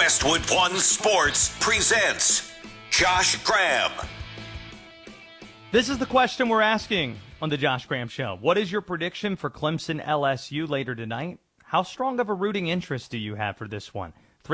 Westwood One Sports presents Josh Graham. This is the question we're asking on the Josh Graham Show. What is your prediction for Clemson LSU later tonight? How strong of a rooting interest do you have for this one?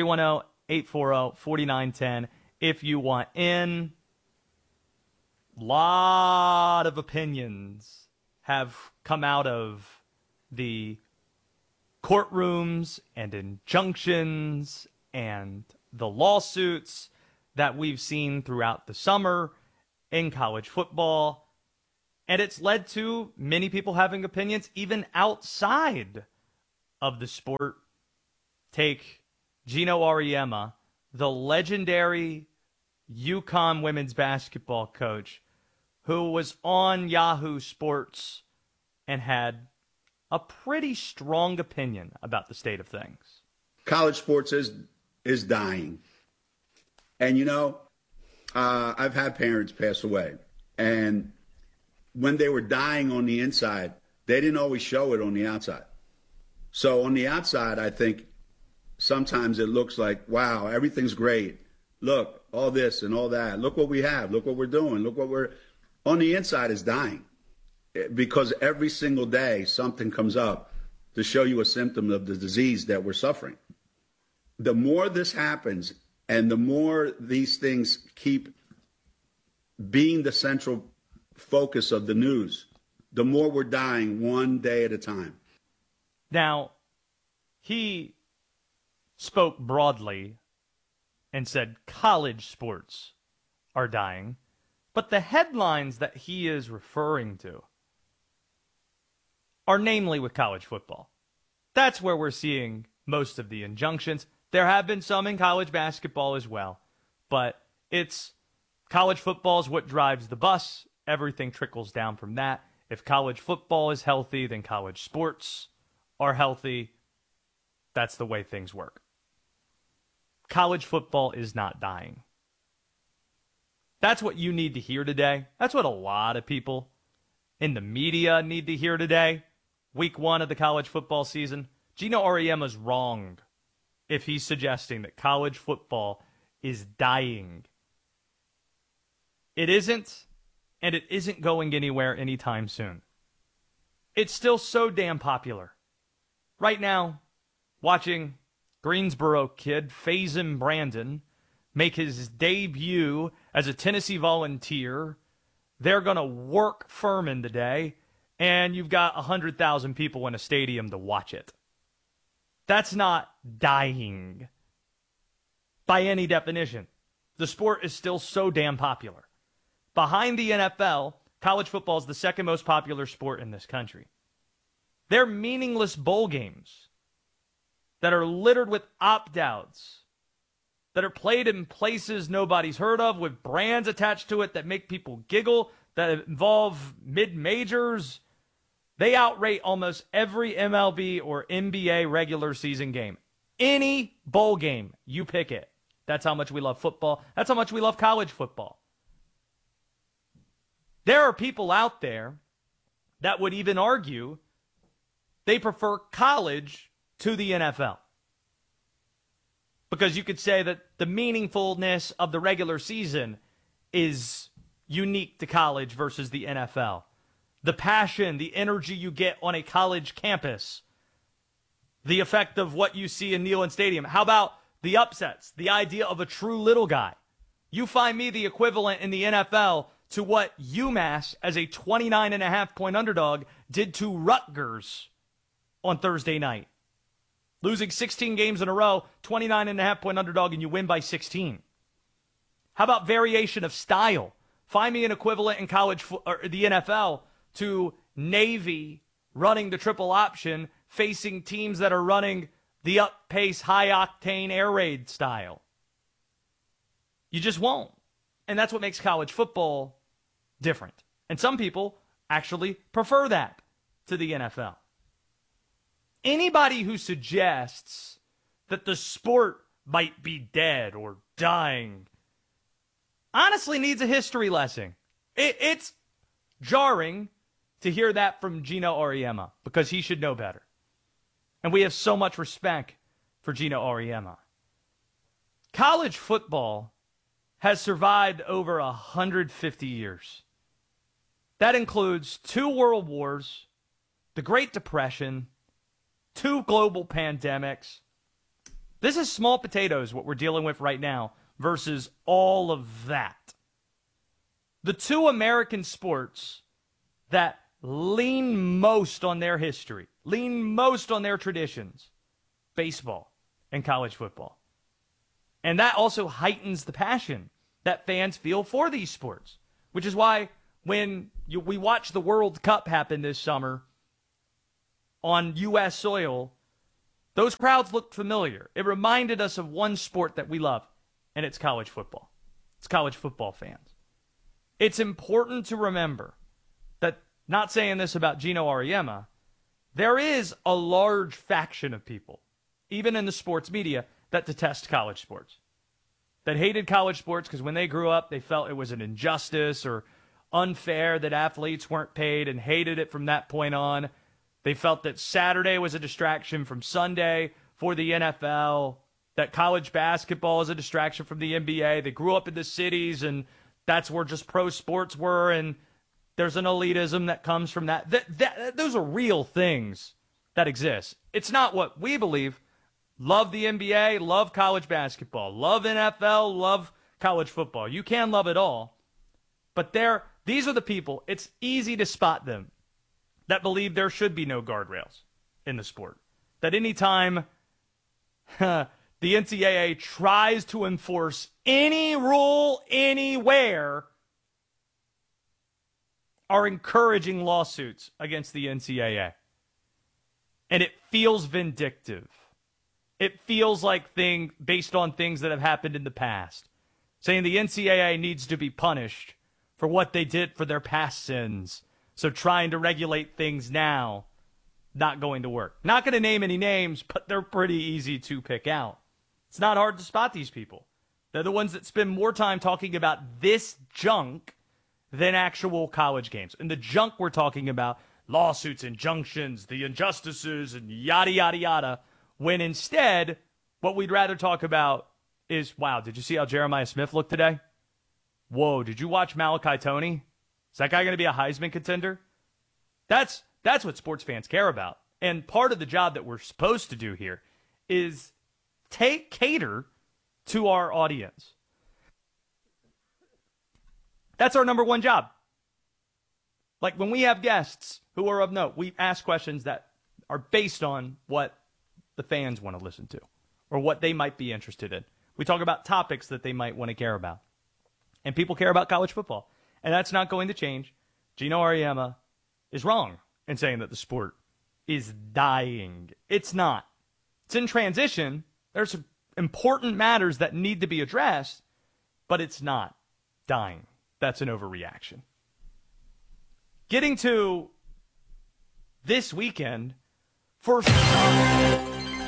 310-840-4910 if you want in. Lot of opinions have come out of the courtrooms and injunctions and the lawsuits that we've seen throughout the summer in college football. And it's led to many people having opinions even outside of the sport. Take Gino Auriemma, the legendary UConn women's basketball coach, who was on Yahoo Sports and had a pretty strong opinion about the state of things. College sports is dying. And, I've had parents pass away. And when they were dying on the inside, they didn't always show it on the outside. So on the outside, I think sometimes it looks like, wow, everything's great. Look, all this and all that. Look what we have. Look what we're doing. Look what we're – on the inside is dying because every single day something comes up to show you a symptom of the disease that we're suffering. The more this happens and the more these things keep being the central focus of the news, the more we're dying one day at a time. Now, he spoke broadly and said college sports are dying, but the headlines that he is referring to are namely with college football. That's where we're seeing most of the injunctions. There have been some in college basketball as well, but it's college football is what drives the bus. Everything trickles down from that. If college football is healthy, then college sports are healthy. That's the way things work. College football is not dying. That's what you need to hear today. That's what a lot of people in the media need to hear today. Week 1 of the college football season. Gino Auriemma's wrong if he's suggesting that college football is dying. It isn't, and it isn't going anywhere anytime soon. It's still so damn popular. Right now, watching Greensboro kid Faison Brandon make his debut as a Tennessee Volunteer. They're going to work Furman today, and you've got 100,000 people in a stadium to watch it. That's not dying by any definition. The sport is still so damn popular. Behind the NFL, college football is the second most popular sport in this country. They're meaningless bowl games that are littered with opt-outs, that are played in places nobody's heard of, with brands attached to it that make people giggle, that involve mid-majors. They outrate almost every MLB or NBA regular season game. Any bowl game, you pick it. That's how much we love football. That's how much we love college football. There are people out there that would even argue they prefer college to the NFL. Because you could say that the meaningfulness of the regular season is unique to college versus the NFL. The passion, the energy you get on a college campus, the effect of what you see in Neyland Stadium. How about the upsets, the idea of a true little guy? You find me the equivalent in the NFL to what UMass, as a 29.5-point underdog, did to Rutgers on Thursday night. Losing 16 games in a row, 29.5-point underdog, and you win by 16. How about variation of style? Find me an equivalent in college or the NFL to Navy running the triple option, facing teams that are running the up-pace, high-octane air raid style. You just won't. And that's what makes college football different. And some people actually prefer that to the NFL. Anybody who suggests that the sport might be dead or dying honestly needs a history lesson. It's jarring to hear that from Gino Auriemma because he should know better. And we have so much respect for Gino Auriemma. College football has survived over 150 years. That includes 2 world wars, the Great Depression, 2 global pandemics. This is small potatoes, what we're dealing with right now, versus all of that. The 2 American sports that lean most on their history, lean most on their traditions, baseball and college football. And that also heightens the passion that fans feel for these sports, which is why when we watch the World Cup happen this summer on U.S. soil, those crowds looked familiar. It reminded us of one sport that we love, and it's college football. It's college football fans. It's important to remember that, not saying this about Gino Auriemma, there is a large faction of people, even in the sports media, that detest college sports, that hated college sports because when they grew up, they felt it was an injustice or unfair that athletes weren't paid and hated it from that point on. They felt that Saturday was a distraction from Sunday for the NFL, that college basketball is a distraction from the NBA. They grew up in the cities, and that's where just pro sports were, and there's an elitism that comes from that. Those are real things that exist. It's not what we believe. Love the NBA, love college basketball, love NFL, love college football. You can love it all. But these are the people, it's easy to spot them, that believe there should be no guardrails in the sport. That anytime the NCAA tries to enforce any rule anywhere, are encouraging lawsuits against the NCAA. And it feels vindictive. It feels like based on things that have happened in the past. Saying the NCAA needs to be punished for what they did for their past sins. So trying to regulate things now, not going to work. Not going to name any names, but they're pretty easy to pick out. It's not hard to spot these people. They're the ones that spend more time talking about this junk than actual college games. And the junk we're talking about, lawsuits, injunctions, the injustices, and yada, yada, yada, when instead, what we'd rather talk about is, wow, did you see how Jeremiah Smith looked today? Whoa, did you watch Malachi Toney? Is that guy going to be a Heisman contender? That's what sports fans care about. And part of the job that we're supposed to do here is cater to our audience. That's our number one job. Like when we have guests who are of note, we ask questions that are based on what the fans want to listen to or what they might be interested in. We talk about topics that they might want to care about. And people care about college football. And that's not going to change. Gino Auriemma is wrong in saying that the sport is dying. It's not. It's in transition. There's some important matters that need to be addressed, but it's not dying. That's an overreaction. Getting to this weekend, for some...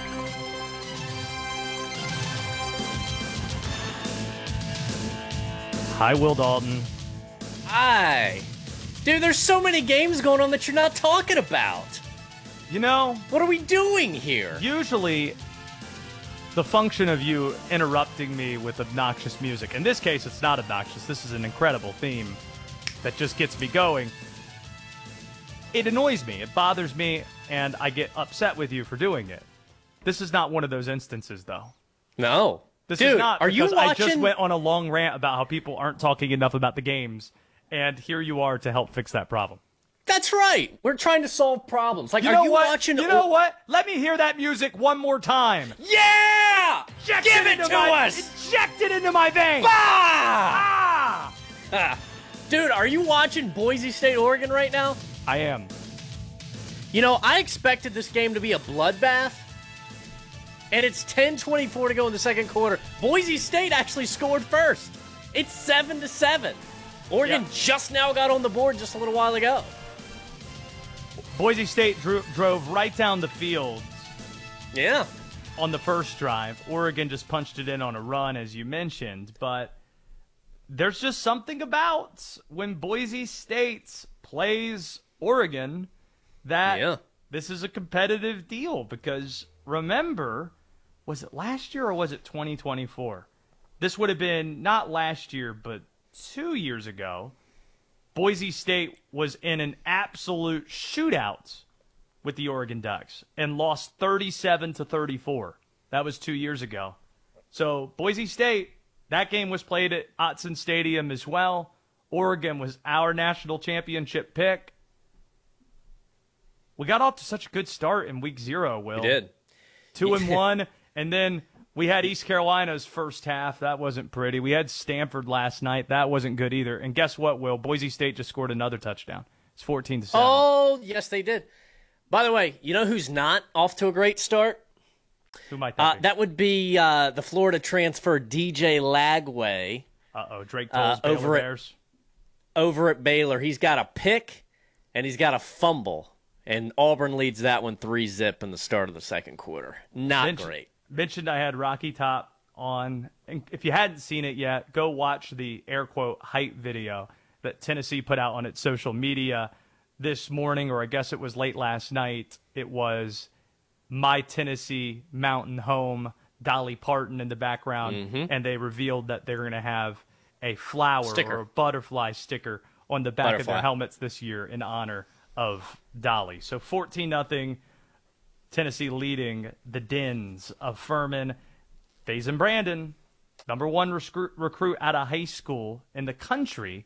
Hi, Will Dalton. Hi. Dude, there's so many games going on that you're not talking about. You know... What are we doing here? Usually, the function of you interrupting me with obnoxious music. In this case, it's not obnoxious. This is an incredible theme that just gets me going. It annoys me. It bothers me, and I get upset with you for doing it. This is not one of those instances, though. No. This Dude, is not are you because watching? I just went on a long rant about how people aren't talking enough about the games, and here you are to help fix that problem. That's right. We're trying to solve problems. Like, You know are you what? watching? You know what? Let me hear that music one more time. Yeah! Inject Give it into to us! Inject it into my veins. Ah! Ah! Dude, are you watching Boise State, Oregon right now? I am. You know, I expected this game to be a bloodbath, and it's 10:24 to go in the second quarter. Boise State actually scored first. It's 7-7. Oregon just now got on the board just a little while ago. Boise State drove right down the field Yeah. on the first drive. Oregon just punched it in on a run, as you mentioned. But there's just something about when Boise State plays Oregon that this is a competitive deal. Because remember, was it last year or was it 2024? this would have been not last year, but 2 years ago, Boise State was in an absolute shootout with the Oregon Ducks and lost 37-34. That was 2 years ago. So Boise State, that game was played at Autzen Stadium as well. Oregon was our national championship pick. We got off to such a good start in week 0, Will. We did. 2-1, and then we had East Carolina's first half. That wasn't pretty. We had Stanford last night. That wasn't good either. And guess what, Will? Boise State just scored another touchdown. It's 14-7. Oh, yes, they did. By the way, you know who's not off to a great start? Who might that be? That would be the Florida transfer DJ Lagway. Drake Toll's Baylor Bears. Over at Baylor. He's got a pick, and he's got a fumble. And Auburn leads that one 3-0 in the start of the second quarter. Not great. Mentioned I had Rocky Top on. And if you hadn't seen it yet, go watch the air quote hype video that Tennessee put out on its social media this morning, or I guess it was late last night. It was My Tennessee Mountain Home, Dolly Parton in the background, and they revealed that they're going to have a flower or a butterfly sticker on the back of their helmets this year in honor of Dolly. So 14-0, Tennessee leading the Dens of Furman. Faison Brandon, number one recruit out of high school in the country,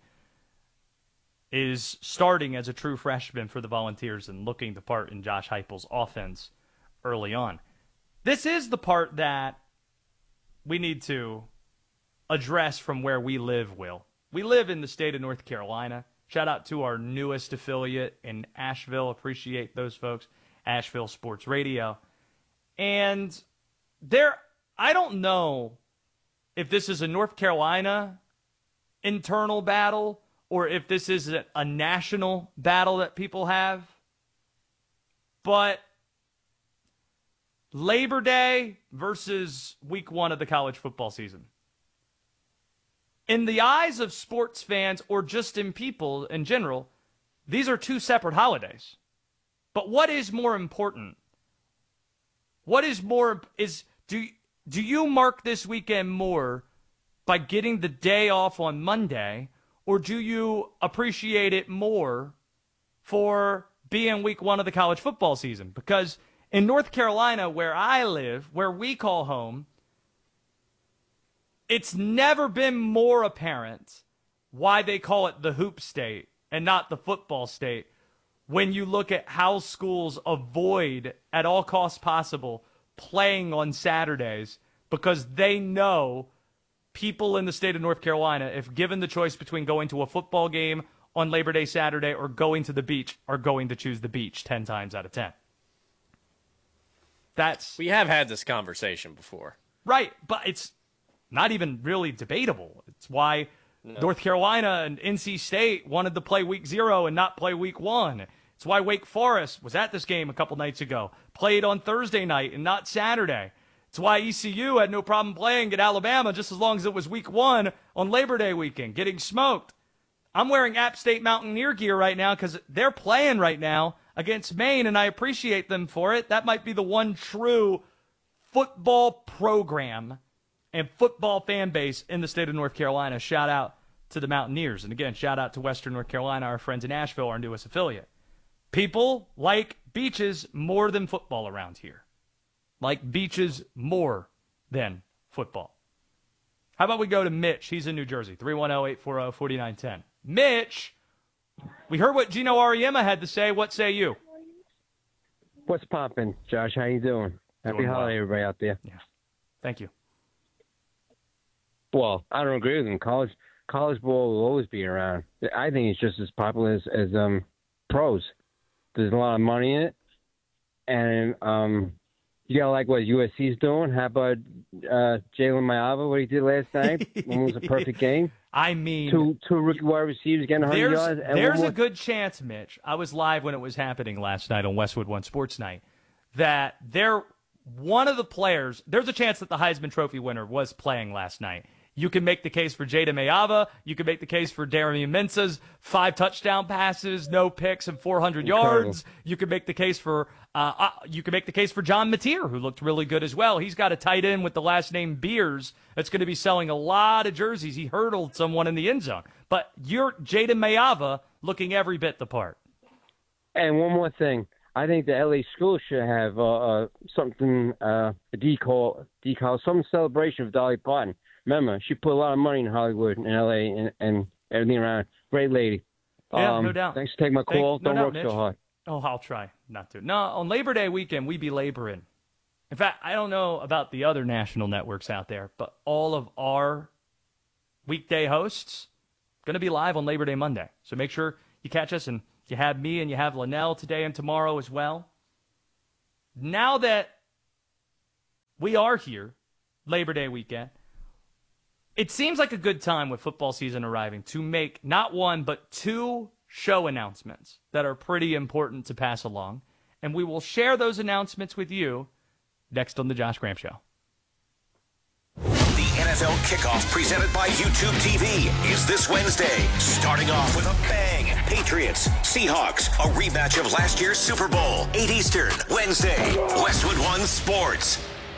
is starting as a true freshman for the Volunteers and looking the part in Josh Heupel's offense early on. This is the part that we need to address from where we live, Will. We live in the state of North Carolina. Shout out to our newest affiliate in Asheville. Appreciate those folks. Asheville Sports Radio. And I don't know if this is a North Carolina internal battle or if this is a national battle that people have. But Labor Day versus week 1 of the college football season. In the eyes of sports fans or just in people in general, these are two separate holidays. But what is more important? Do you mark this weekend more by getting the day off on Monday, or do you appreciate it more for being week 1 of the college football season? Because in North Carolina, where I live, where we call home, it's never been more apparent why they call it the hoop state and not the football state when you look at how schools avoid, at all costs possible, playing on Saturdays because they know people in the state of North Carolina, if given the choice between going to a football game on Labor Day Saturday or going to the beach, are going to choose the beach 10 times out of 10. We have had this conversation before. Right, but it's not even really debatable. It's why North Carolina and NC State wanted to play week 0 and not play week 1. It's why Wake Forest was at this game a couple nights ago, played on Thursday night and not Saturday. It's why ECU had no problem playing at Alabama just as long as it was week 1 on Labor Day weekend, getting smoked. I'm wearing App State Mountaineer gear right now because they're playing right now against Maine, and I appreciate them for it. That might be the one true football program and football fan base in the state of North Carolina. Shout out to the Mountaineers. And again, shout out to Western North Carolina, our friends in Asheville, our newest affiliate. People like beaches more than football around here. Like beaches more than football. How about we go to Mitch? He's in New Jersey. 310-840-4910. Mitch, we heard what Gino Auriemma had to say. What say you? What's poppin', Josh? How you doing? Happy holiday, everybody out there. Yeah. Thank you. Well, I don't agree with him. College ball will always be around. I think it's just as popular as pros. There's a lot of money in it, and you gotta like what USC's doing. How about Jalen Mayava? What he did last night? It was a perfect game. I mean, two rookie wide receivers getting 100 yards. There's a good chance, Mitch. I was live when it was happening last night on Westwood One Sports Night. That one of the players. There's a chance that the Heisman Trophy winner was playing last night. You can make the case for Jada Mayava. You can make the case for Darren Mensah's 5 touchdown passes, no picks, and 400 yards. You can make the case for You can make the case for John Mateer, who looked really good as well. He's got a tight end with the last name Beers that's going to be selling a lot of jerseys. He hurdled someone in the end zone. But you're Jaden Mayava looking every bit the part. And one more thing. I think the LA school should have something, a decal, some celebration of Dolly Parton. Remember, she put a lot of money in Hollywood and LA and everything around. Great lady. Yeah, no doubt. Thanks for taking my call. Don't work so hard. Oh, I'll try not to. No, on Labor Day weekend, we be laboring. In fact, I don't know about the other national networks out there, but all of our weekday hosts going to be live on Labor Day Monday. So make sure you catch us, and you have me and you have Linnell today and tomorrow as well. Now that we are here, Labor Day weekend, it seems like a good time with football season arriving to make not one, but two show announcements that are pretty important to pass along. And we will share those announcements with you next on The Josh Graham Show. The NFL Kickoff presented by YouTube TV is this Wednesday. Starting off with a bang. Patriots, Seahawks, a rematch of last year's Super Bowl. 8 Eastern, Wednesday. Westwood One Sports.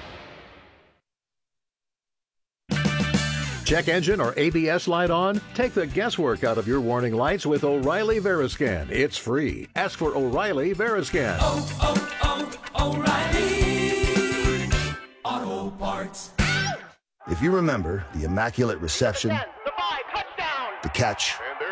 Check engine or ABS light on? Take the guesswork out of your warning lights with O'Reilly Veriscan. It's free. Ask for O'Reilly Veriscan. O'Reilly Auto Parts. If you remember the immaculate reception, the catch,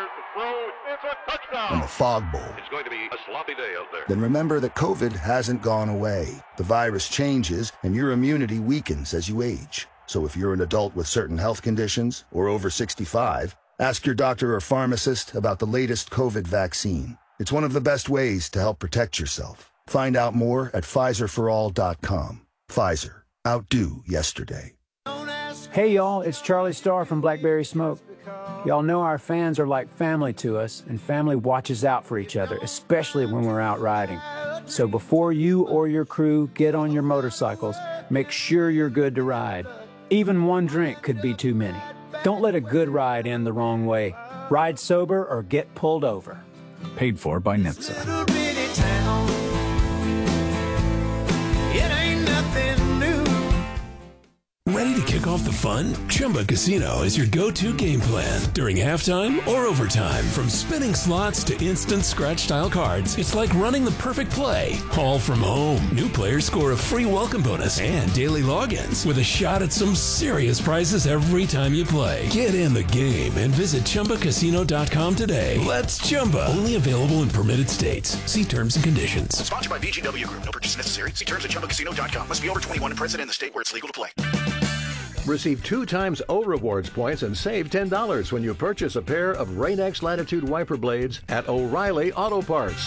and the fog bowl, it's going to be a sloppy day out there. Then remember that COVID hasn't gone away. The virus changes and your immunity weakens as you age. So if you're an adult with certain health conditions or over 65, ask your doctor or pharmacist about the latest COVID vaccine. It's one of the best ways to help protect yourself. Find out more at PfizerForAll.com. Pfizer. Outdo yesterday. Hey y'all, it's Charlie Starr from Blackberry Smoke. Y'all know our fans are like family to us, and family watches out for each other, especially when we're out riding. So before you or your crew get on your motorcycles, make sure you're good to ride. Even one drink could be too many. Don't let a good ride end the wrong way. Ride sober or get pulled over. Paid for by NHTSA. Ready to kick off the fun? Chumba Casino is your go-to game plan during halftime or overtime. From spinning slots to instant scratch-style cards, it's like running the perfect play, all from home. New players score a free welcome bonus and daily logins with a shot at some serious prizes every time you play. Get in the game and visit ChumbaCasino.com today. Let's Chumba. Only available in permitted states. See terms and conditions. Sponsored by VGW Group. No purchase necessary. See terms at ChumbaCasino.com. Must be over 21 and present in the state where it's legal to play. Receive 2 times O Rewards points and save $10 when you purchase a pair of Rain-X Latitude wiper blades at O'Reilly Auto Parts.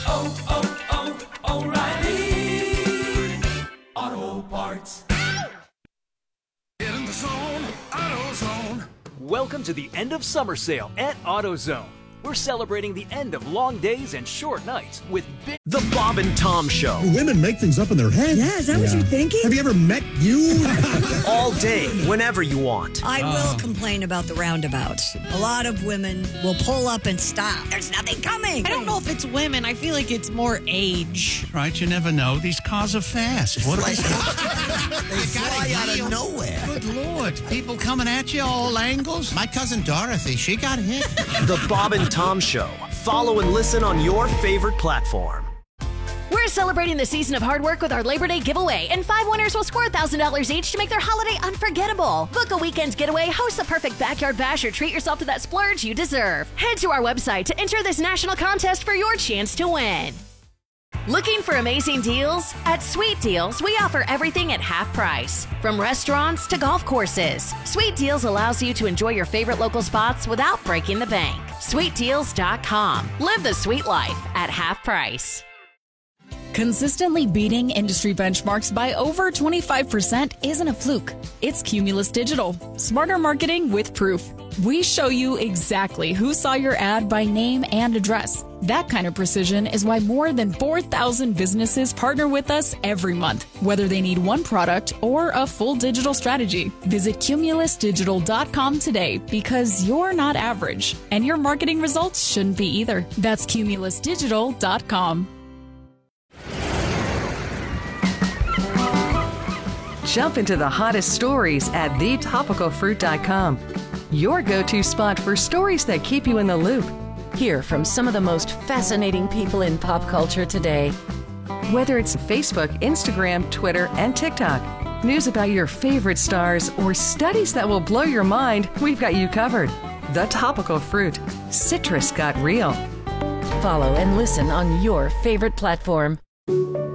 O'Reilly Auto Parts. Get in the zone, AutoZone. Welcome to the end of summer sale at AutoZone. We're celebrating the end of long days and short nights with The Bob and Tom Show. Women make things up in their head. Yeah, is that what you're thinking? Have you ever met you? All day, whenever you want. I will complain about the roundabouts. A lot of women will pull up and stop. There's nothing coming. I don't know if it's women. I feel like it's more age. Right, you never know. These cars are fast. What They fly out of nowhere. Good Lord. People coming at you all angles. My cousin Dorothy, she got hit. The Bob and Tom Show. Follow and listen on your favorite platform. We're celebrating the season of hard work with our Labor Day giveaway, and 5 winners will score $1,000 each to make their holiday unforgettable. Book a weekend getaway, host the perfect backyard bash, or treat yourself to that splurge you deserve. Head to our website to enter this national contest for your chance to win. Looking for amazing deals? At Sweet Deals, we offer everything at half price. From restaurants to golf courses, Sweet Deals allows you to enjoy your favorite local spots without breaking the bank. SweetDeals.com. Live the sweet life at half price. Consistently beating industry benchmarks by over 25% isn't a fluke. It's Cumulus Digital. Smarter marketing with proof. We show you exactly who saw your ad by name and address. That kind of precision is why more than 4,000 businesses partner with us every month, whether they need one product or a full digital strategy. Visit CumulusDigital.com today because you're not average, and your marketing results shouldn't be either. That's CumulusDigital.com. Jump into the hottest stories at thetopicalfruit.com. Your go-to spot for stories that keep you in the loop. Hear from some of the most fascinating people in pop culture today. Whether it's Facebook, Instagram, Twitter, and TikTok, news about your favorite stars, or studies that will blow your mind, we've got you covered. The Topical Fruit. Citrus got real. Follow and listen on your favorite platform.